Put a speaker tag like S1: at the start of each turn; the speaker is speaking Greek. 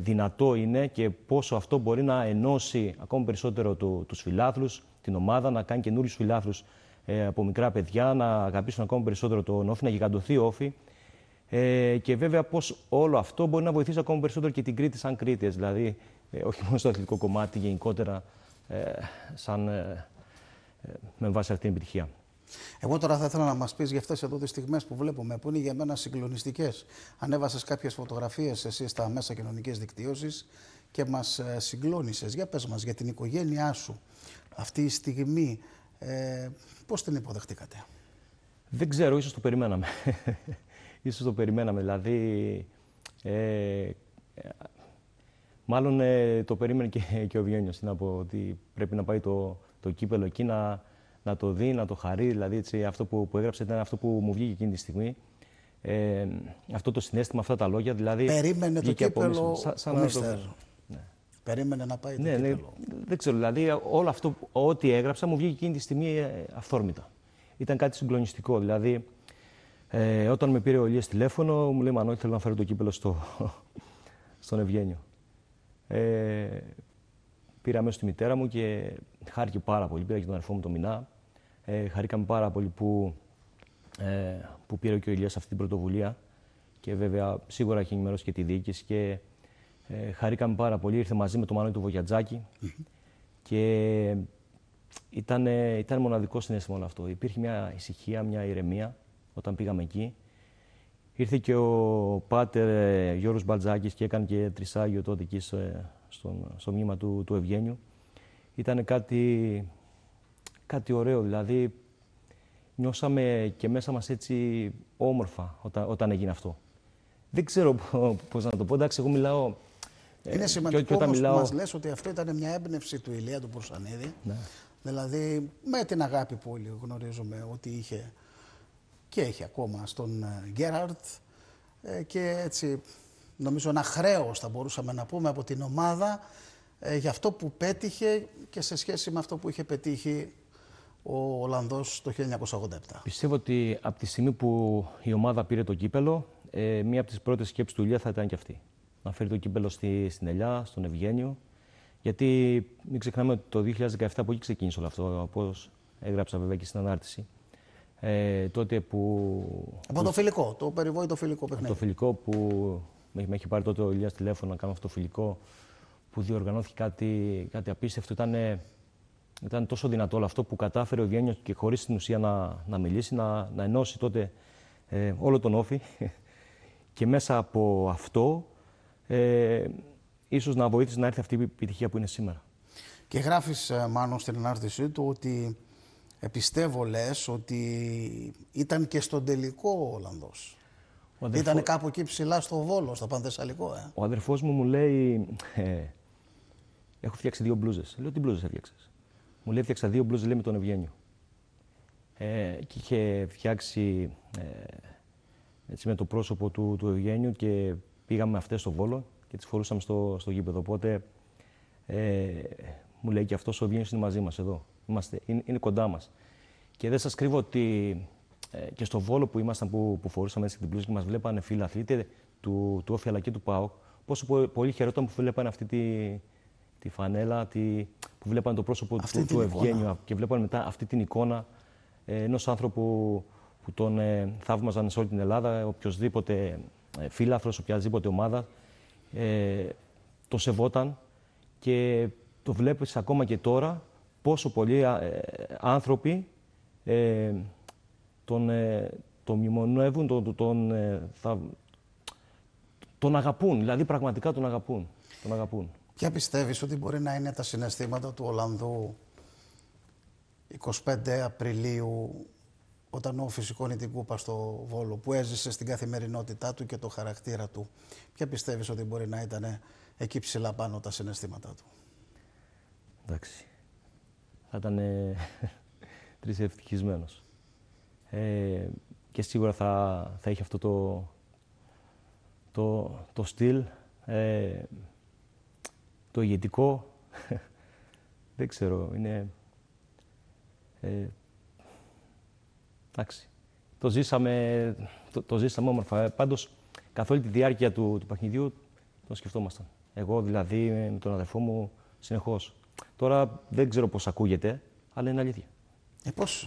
S1: δυνατό είναι και πόσο αυτό μπορεί να ενώσει ακόμη περισσότερο τους φιλάθλους, την ομάδα, να κάνει καινούριους φιλάθλους από μικρά παιδιά, να αγαπήσουν ακόμη περισσότερο τον Όφη, να γιγαντωθεί ο Όφη. Και βέβαια πώς όλο αυτό μπορεί να βοηθήσει ακόμη περισσότερο και την Κρήτη σαν Κρήτες, δηλαδή όχι μόνο στο αθλητικό κομμάτι, γενικότερα με βάση αυτή την επιτυχία.
S2: Εγώ τώρα θα ήθελα να μας πεις για αυτές εδώ τις στιγμές που βλέπουμε, που είναι για μένα συγκλονιστικές. Ανέβασες κάποιες φωτογραφίες εσύ στα μέσα κοινωνικής δικτύωσης και μας συγκλώνησες. Για πες μας για την οικογένειά σου αυτή η στιγμή, πώς την υποδεχτήκατε? Δεν
S1: ξέρω, ίσως το περιμέναμε. Ίσως το περιμέναμε, δηλαδή μάλλον το περίμενε και ο Βιένιος, να πω, ότι πρέπει να πάει το κύπελο εκεί να το δει, να το χαρεί, δηλαδή έτσι, αυτό που έγραψε ήταν αυτό που μου βγήκε εκείνη τη στιγμή. Αυτό το συναίσθημα, αυτά τα λόγια, δηλαδή...
S2: Περίμενε το κύπελο
S1: σαν να το...
S2: Ναι. Περίμενε να πάει το κύπελο.
S1: Δεν ξέρω, δηλαδή όλο αυτό, ό,τι έγραψα μου βγήκε εκείνη τη στιγμή αυθόρμητα. Ήταν κάτι συγκλονιστικό, δηλαδή όταν με πήρε ο Ηλίας τηλέφωνο, μου λέει Μανώλη, θέλω να φέρω το κύπελο στον Ευγένιο. Πήρα μέσα στη μητέρα μου και χάρηκε πάρα πολύ. Πήρα και τον αδερφό μου τον Μινά. Χαρήκαμε πάρα πολύ που πήρε και ο Ηλίας αυτή την πρωτοβουλία. Και βέβαια σίγουρα έχει ενημερώσει και τη διοίκηση. Και χαρήκαμε πάρα πολύ. Ήρθε μαζί με τον Μανώλη του Βογιατζάκη. Και ήταν μοναδικό συναίσθημα όλο αυτό. Υπήρχε μια ησυχία, μια ηρεμία όταν πήγαμε εκεί. Ήρθε και ο πάτερ Γιώργος Μπαλτζάκης και έκανε και τρισάγιο τότε εκεί στο μνήμα του Ευγένιου. Ήταν κάτι ωραίο, δηλαδή νιώσαμε και μέσα μας έτσι όμορφα όταν έγινε αυτό. Δεν ξέρω πώς να το πω, εντάξει, εγώ μιλάω...
S2: Είναι σημαντικό όμως που μας λες ότι αυτό ήταν μια έμπνευση του Ηλία του Πουρσανίδη. Ναι. Δηλαδή με την αγάπη που όλοι γνωρίζουμε ότι είχε και έχει ακόμα στον Γκέραρτ και έτσι νομίζω ένα χρέος θα μπορούσαμε να πούμε από την ομάδα για αυτό που πέτυχε και σε σχέση με αυτό που είχε πετύχει ο Ολλανδός το 1987.
S1: Πιστεύω ότι από τη στιγμή που η ομάδα πήρε το κύπελο, μία από τις πρώτες σκέψεις του Ηλία θα ήταν και αυτή. Να φέρει το κύπελο στην Ελιά, στον Ευγένιο. Γιατί μην ξεχνάμε ότι το 2017 από εκεί ξεκίνησε όλο αυτό, όπως έγραψα βέβαια και στην ανάρτηση. Τότε που...
S2: Από το φιλικό, το περιβόητο φιλικό παιχνίδι.
S1: Το φιλικό που με είχε πάρει τότε ο Ηλίας τηλέφωνο να κάνω αυτό το φιλικό, που διοργανώθηκε κάτι απίστευτο. Ήταν τόσο δυνατό όλο αυτό που κατάφερε ο Ευγένιος και χωρίς στην ουσία να μιλήσει, να ενώσει τότε όλο τον Όφη. Και μέσα από αυτό, ίσως να βοήθησε να έρθει αυτή η επιτυχία που είναι σήμερα.
S2: Και γράφεις, Μάνο, στην ανάρτησή του ότι πιστεύω, λες, ότι ήταν και στον τελικό ο Ολλανδός. Ήταν κάπου εκεί ψηλά στο Βόλο, στο Πανθεσσαλικό. Ο
S1: αδερφός μου λέει, έχω φτιάξει 2 μπλούζες. Λέω, τι μπλούζες έφτιαξες? Μου λέει, έφτιαξα 2 μπλούζες, λέει, με τον Ευγένιο. Και είχε φτιάξει έτσι, με το πρόσωπο του Ευγένιου και πήγαμε αυτές στο Βόλο και τις φορούσαμε στο γήπεδο. Οπότε μου λέει και αυτός ο Ευγένιος είναι μαζί μας εδώ. Είναι κοντά μας. Και δεν σας κρύβω ότι και στο Βόλο που ήμασταν, που φορούσαμε έτσι την μπλούζα και μας βλέπανε φίλοι αθλητές του Όφη αλλά και του ΠΑΟΚ, πόσο πολύ χαιρόταν που βλέπανε αυτή τη φανέλα, που βλέπανε το πρόσωπο του Ευγένιου και βλέπανε μετά αυτή την εικόνα ενός άνθρωπου που τον θαύμαζαν σε όλη την Ελλάδα, οποιοδήποτε φίλαθρος, οποιαδήποτε ομάδα, το σεβόταν και το βλέπεις ακόμα και τώρα πόσο πολλοί άνθρωποι τον μνημονεύουν, τον αγαπούν, δηλαδή πραγματικά τον αγαπούν.
S2: Ποια πιστεύεις ότι μπορεί να είναι τα συναισθήματα του Ολλανδού 25 Απριλίου, όταν ο σηκώνει την κούπα στο Βόλο, που έζησε στην καθημερινότητά του και το χαρακτήρα του? Ποια πιστεύεις ότι μπορεί να ήταν εκεί ψηλά πάνω τα συναισθήματά του?
S1: Εντάξει, θα ήταν τρισευτυχισμένος. Και σίγουρα θα είχε αυτό το στυλ, το ηγετικό. Δεν ξέρω, είναι... εντάξει, το ζήσαμε όμορφα. Πάντως, καθ' όλη τη διάρκεια του παιχνιδιού τον σκεφτόμασταν. Εγώ δηλαδή με τον αδερφό μου συνεχώς. Τώρα δεν ξέρω πώς ακούγεται, αλλά είναι αλήθεια.
S2: Πώς